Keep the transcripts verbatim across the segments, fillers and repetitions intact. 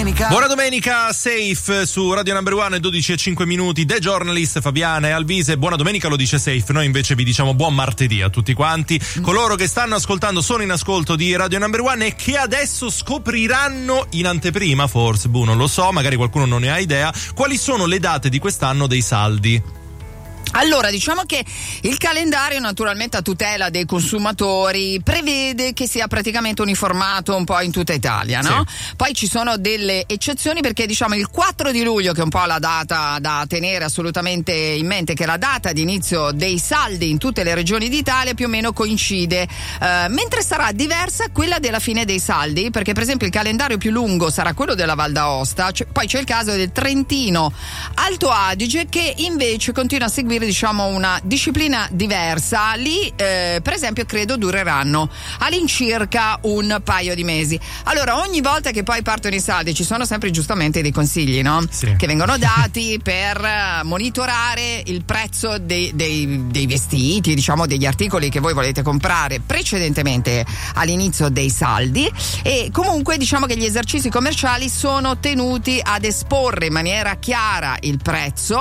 Buona domenica, Safe su Radio Number One, dodici e cinque minuti, The Journalist, Fabiana e Alvise. Buona domenica lo dice Safe, noi invece vi diciamo buon martedì a tutti quanti. Coloro che stanno ascoltando sono in ascolto di Radio Number One e che adesso scopriranno in anteprima, forse, boh, non lo so, magari qualcuno non ne ha idea, quali sono le date di quest'anno dei saldi. Allora, diciamo che il calendario, naturalmente a tutela dei consumatori, prevede che sia praticamente uniformato un po' in tutta Italia, no? Sì. Poi ci sono delle eccezioni perché diciamo il quattro di luglio, che è un po' la data da tenere assolutamente in mente, che è la data di inizio dei saldi in tutte le regioni d'Italia, più o meno coincide, eh, mentre sarà diversa quella della fine dei saldi, perché per esempio il calendario più lungo sarà quello della Val d'Aosta, cioè, poi c'è il caso del Trentino Alto Adige, che invece continua a seguire diciamo una disciplina diversa. Lì eh, per esempio credo dureranno all'incirca un paio di mesi. Allora ogni volta che poi partono i saldi ci sono sempre giustamente dei consigli, no? Sì. Che vengono dati per monitorare il prezzo dei, dei, dei vestiti, diciamo degli articoli che voi volete comprare precedentemente all'inizio dei saldi, e comunque diciamo che gli esercizi commerciali sono tenuti ad esporre in maniera chiara il prezzo,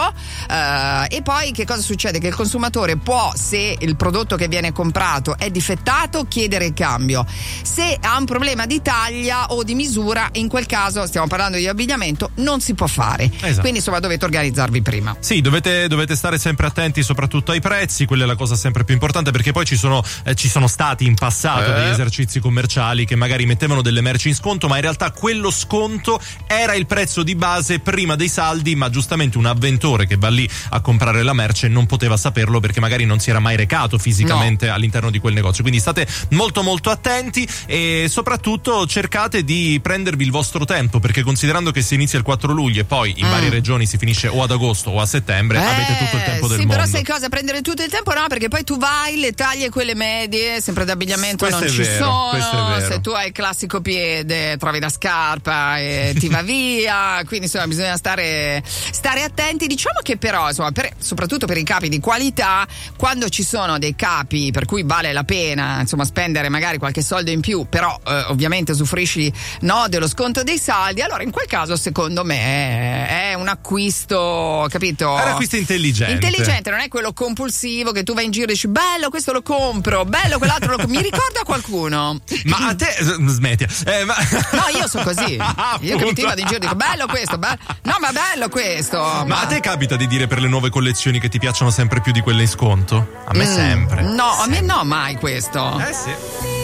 eh, e poi che cosa succede? Che il consumatore può, se il prodotto che viene comprato è difettato, chiedere il cambio. Se ha un problema di taglia o di misura, in quel caso, stiamo parlando di abbigliamento, non si può fare. Esatto. Quindi insomma dovete organizzarvi prima. Sì, dovete, dovete stare sempre attenti soprattutto ai prezzi, quella è la cosa sempre più importante, perché poi ci sono, eh, ci sono stati in passato eh. degli esercizi commerciali che magari mettevano delle merci in sconto, ma in realtà quello sconto era il prezzo di base prima dei saldi, ma giustamente un avventore che va lì a comprare la merce non poteva saperlo perché magari non si era mai recato fisicamente no. all'interno di quel negozio. Quindi state molto molto attenti e soprattutto cercate di prendervi il vostro tempo, perché considerando che si inizia il quattro luglio e poi in mm. varie regioni si finisce o ad agosto o a settembre, eh, avete tutto il tempo del sì, mondo. Sì, però sai cosa? Prendere tutto il tempo no, perché poi tu vai, le taglie quelle medie, sempre d'abbigliamento questo non ci vero, sono, se tu hai il classico piede trovi la scarpa e ti va via, quindi insomma bisogna stare, stare attenti. Diciamo che però insomma per, soprattutto per i capi di qualità, quando ci sono dei capi per cui vale la pena insomma spendere magari qualche soldo in più, però eh, ovviamente usufruisci no dello sconto dei saldi, allora in quel caso secondo me è, è un acquisto, capito? È un acquisto intelligente. Intelligente, non è quello compulsivo che tu vai in giro e dici bello questo lo compro, bello quell'altro lo compro. Mi ricorda qualcuno? Ma a te smetti. Eh, ma... No, io sono così. Io che mi vado in giro e dico bello questo, bello. No, ma bello questo. Ma, ma a te capita di dire per le nuove collezioni che ti piacciono sempre più di quelle in sconto? A me mm, sempre. No, sempre. a me no mai questo. Eh sì.